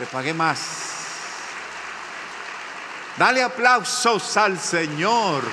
Le pagué más. Dale aplausos al Señor.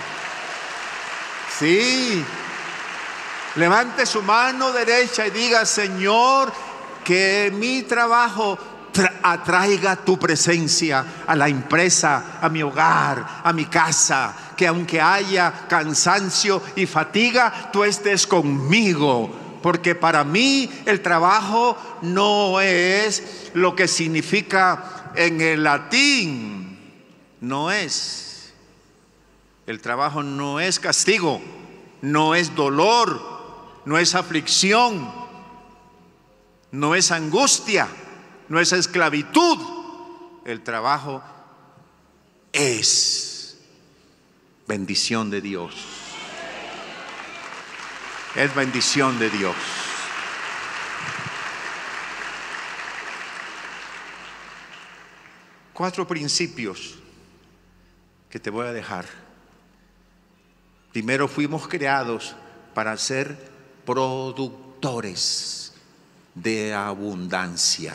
Sí. Levante su mano derecha y diga: Señor, que mi trabajo atraiga tu presencia a la empresa, a mi hogar, a mi casa. Que aunque haya cansancio y fatiga, tú estés conmigo. Porque para mí el trabajo no es lo que significa en el latín. No es. El trabajo no es castigo, no es dolor, no es aflicción, no es angustia, no es esclavitud. El trabajo es bendición de Dios. Es bendición de Dios. Cuatro principios que te voy a dejar. Primero, fuimos creados para ser productores de abundancia.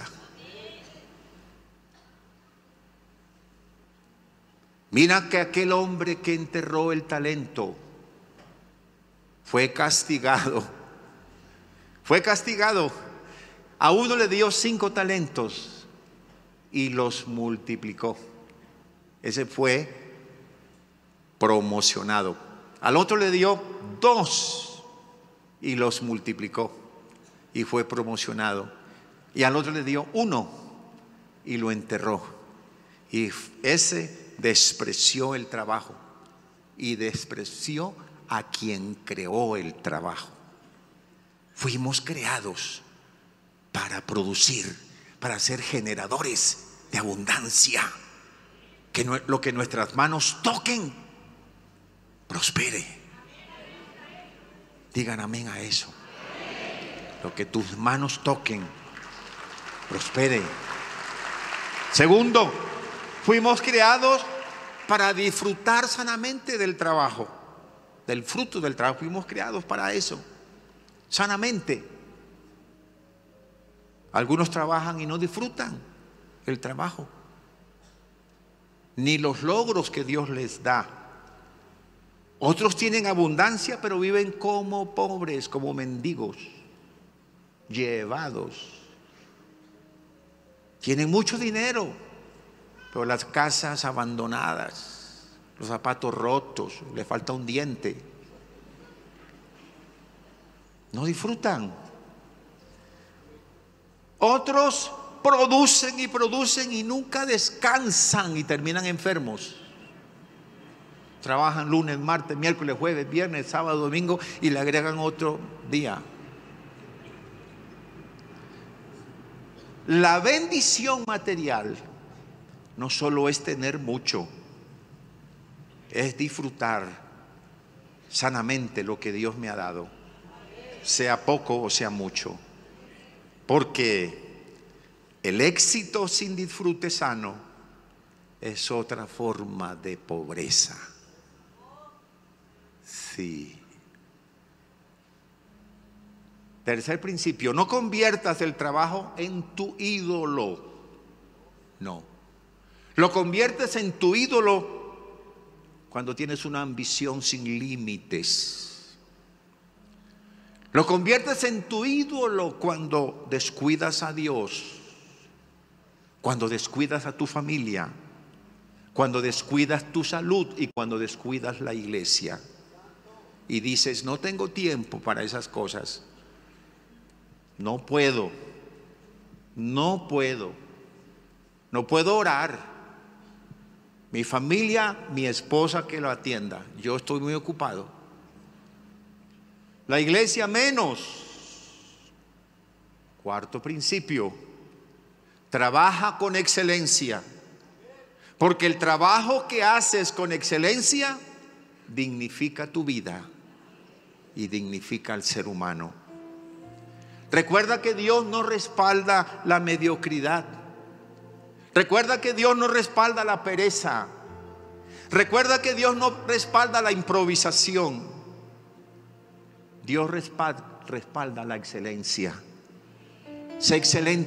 Mira que aquel hombre que enterró el talento fue castigado. Fue castigado. A uno le dio 5 talentos y los multiplicó. Ese fue promocionado. Al otro le dio 2 y los multiplicó y fue promocionado. Y al otro le dio 1 y lo enterró. Y ese despreció el trabajo y despreció a quien creó el trabajo. Fuimos creados para producir, para ser generadores de abundancia. Que lo que nuestras manos toquen prospere. Digan amén a eso. Lo que tus manos toquen prospere. Segundo, fuimos creados para disfrutar sanamente del trabajo, del fruto del trabajo. Fuimos creados para eso, sanamente. Algunos trabajan y no disfrutan el trabajo, ni los logros que Dios les da. Otros tienen abundancia, pero viven como pobres, como mendigos, llevados. Tienen mucho dinero, pero las casas abandonadas, los zapatos rotos, le falta un diente. No disfrutan. Otros producen y producen y nunca descansan y terminan enfermos. Trabajan lunes, martes, miércoles, jueves, viernes, sábado, domingo y le agregan otro día. La bendición material no solo es tener mucho, es disfrutar sanamente lo que Dios me ha dado, sea poco o sea mucho. Porque el éxito sin disfrute sano es otra forma de pobreza. Sí. Tercer principio: no conviertas el trabajo en tu ídolo. No. Lo conviertes en tu ídolo cuando tienes una ambición sin límites. Lo conviertes en tu ídolo cuando descuidas a Dios, cuando descuidas a tu familia, cuando descuidas tu salud y cuando descuidas la iglesia. Y dices: no tengo tiempo para esas cosas. No puedo orar. Mi familia, mi esposa que lo atienda. Yo estoy muy ocupado. La iglesia menos. Cuarto principio: trabaja con excelencia. Porque el trabajo que haces con excelencia dignifica tu vida y dignifica al ser humano. Recuerda que Dios no respalda la mediocridad. Recuerda que Dios no respalda la pereza. Recuerda que Dios no respalda la improvisación. Dios respalda la excelencia. Sé excelente.